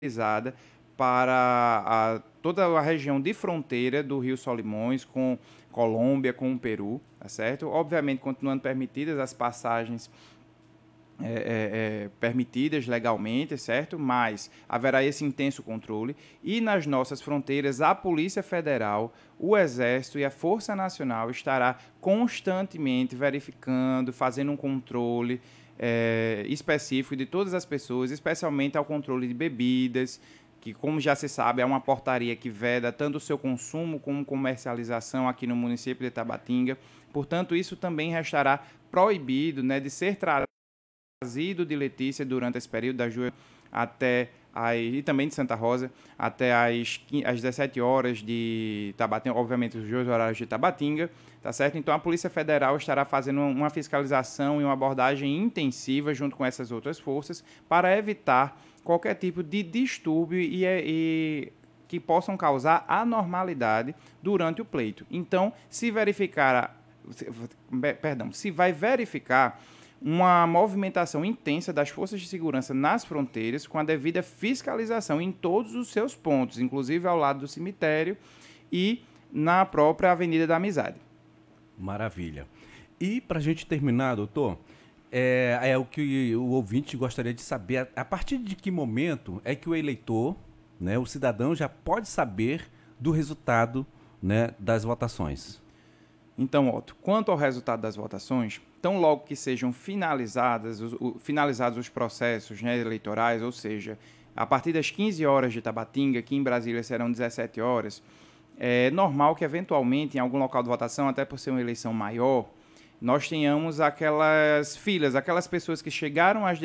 para toda a região de fronteira do Rio Solimões com Colômbia, com o Peru, tá certo? Obviamente, continuando permitidas as passagens permitidas legalmente, certo? Mas haverá esse intenso controle. E nas nossas fronteiras, a Polícia Federal, o Exército e a Força Nacional estará constantemente verificando, fazendo um controle específico de todas as pessoas, especialmente ao controle de bebidas, que, como já se sabe, é uma portaria que veda tanto o seu consumo como comercialização aqui no município de Tabatinga. Portanto, isso também restará proibido, né, de ser trazido de Letícia durante esse período da Júlia e também de Santa Rosa, até às 17 horas de Tabatinga, obviamente os dois horários de Tabatinga, tá certo? Então a Polícia Federal estará fazendo uma fiscalização e uma abordagem intensiva junto com essas outras forças para evitar qualquer tipo de distúrbio e que possam causar anormalidade durante o pleito. Então, se vai verificar uma movimentação intensa das forças de segurança nas fronteiras, com a devida fiscalização em todos os seus pontos, inclusive ao lado do cemitério e na própria Avenida da Amizade. Maravilha. E para a gente terminar, doutor, é o que o ouvinte gostaria de saber. A partir de que momento é que o eleitor, né, o cidadão, já pode saber do resultado, né, das votações? Então, Otto, quanto ao resultado das votações, tão logo que sejam finalizados os processos, né, eleitorais, ou seja, a partir das 15 horas de Tabatinga, que em Brasília serão 17 horas, é normal que, eventualmente, em algum local de votação, até por ser uma eleição maior, nós tenhamos aquelas filas, aquelas pessoas que chegaram às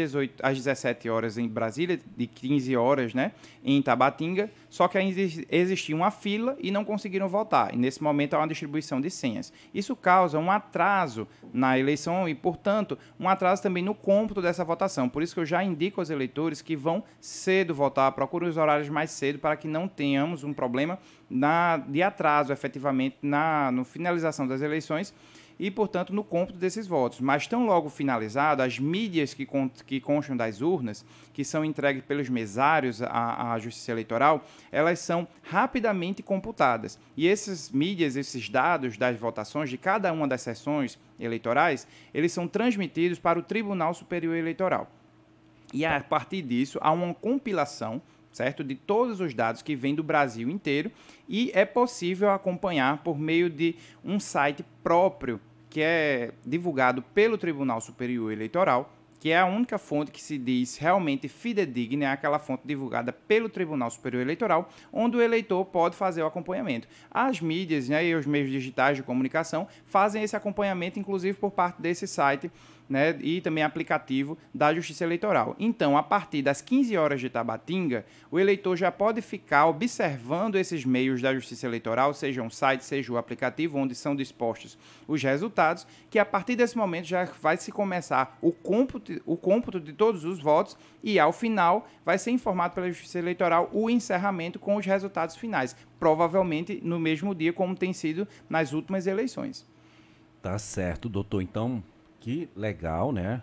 17 horas em Brasília, de 15 horas, né, em Tabatinga, só que ainda existia uma fila e não conseguiram votar. E nesse momento há uma distribuição de senhas. Isso causa um atraso na eleição e, portanto, um atraso também no cômputo dessa votação. Por isso que eu já indico aos eleitores que vão cedo votar, procurem os horários mais cedo para que não tenhamos um problema de atraso, efetivamente, na finalização das eleições e, portanto, no cômputo desses votos. Mas, tão logo finalizado, as mídias que constam das urnas, que são entregues pelos mesários à Justiça Eleitoral, elas são rapidamente computadas. E essas mídias, esses dados das votações de cada uma das sessões eleitorais, eles são transmitidos para o Tribunal Superior Eleitoral. E, a partir disso, há uma compilação, certo, de todos os dados que vêm do Brasil inteiro, e é possível acompanhar por meio de um site próprio que é divulgado pelo Tribunal Superior Eleitoral, que é a única fonte que se diz realmente fidedigna, é aquela fonte divulgada pelo Tribunal Superior Eleitoral, onde o eleitor pode fazer o acompanhamento. As mídias, né, e os meios digitais de comunicação fazem esse acompanhamento, inclusive por parte desse site, né, e também aplicativo da Justiça Eleitoral. Então, a partir das 15 horas de Tabatinga, o eleitor já pode ficar observando esses meios da Justiça Eleitoral, seja um site, seja o aplicativo, onde são dispostos os resultados, que a partir desse momento já vai se começar o cômputo de todos os votos e, ao final, vai ser informado pela Justiça Eleitoral o encerramento com os resultados finais, provavelmente no mesmo dia, como tem sido nas últimas eleições. Tá certo, doutor. Então, que legal, né?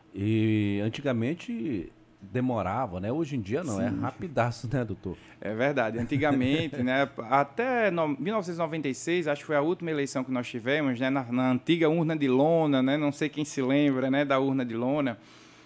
E antigamente demorava, né? Hoje em dia não, é rapidaço, né, doutor? É verdade. Antigamente, né, até 1996, acho que foi a última eleição que nós tivemos, né, na antiga urna de lona, né, não sei quem se lembra, né, da urna de lona.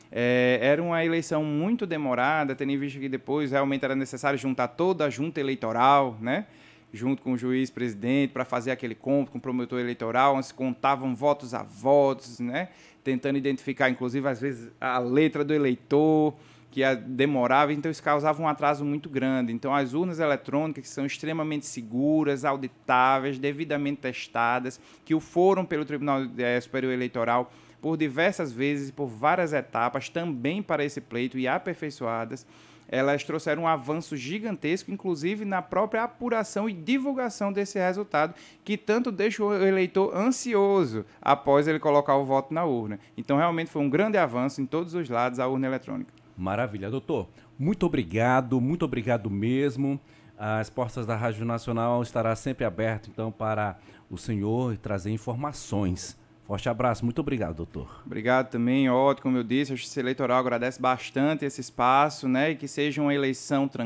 Era uma eleição muito demorada, tendo em vista que depois realmente era necessário juntar toda a junta eleitoral, né, junto com o juiz presidente, para fazer aquele cômputo com o promotor eleitoral, onde se contavam votos a votos, né, tentando identificar, inclusive, às vezes, a letra do eleitor, que demorava, então isso causava um atraso muito grande. Então, as urnas eletrônicas, que são extremamente seguras, auditáveis, devidamente testadas, que foram pelo Tribunal Superior Eleitoral por diversas vezes e por várias etapas, também para esse pleito e aperfeiçoadas, elas trouxeram um avanço gigantesco, inclusive na própria apuração e divulgação desse resultado, que tanto deixa o eleitor ansioso após ele colocar o voto na urna. Então, realmente foi um grande avanço em todos os lados a urna eletrônica. Maravilha, doutor. Muito obrigado mesmo. As portas da Rádio Nacional estará sempre abertas, então, para o senhor trazer informações. Forte abraço, muito obrigado, doutor. Obrigado também, Otto, como eu disse, a Justiça Eleitoral agradece bastante esse espaço, né, e que seja uma eleição tranquila.